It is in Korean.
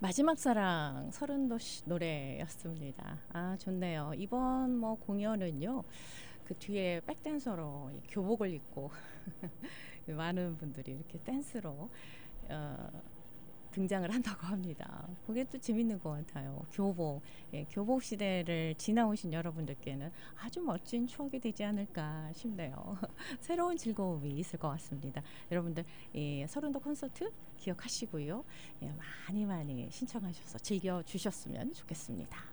마지막 사랑 서른도 씨 노래였습니다. 아 좋네요. 이번 뭐 공연은요. 그 뒤에 백댄서로 교복을 입고 많은 분들이 이렇게 댄스로 어 등장을 한다고 합니다. 그게 또 재밌는 것 같아요. 교복, 예, 교복 시대를 지나오신 여러분들께는 아주 멋진 추억이 되지 않을까 싶네요. 새로운 즐거움이 있을 것 같습니다. 여러분들 서른도 콘서트 기억하시고요. 예, 많이 많이 신청하셔서 즐겨주셨으면 좋겠습니다.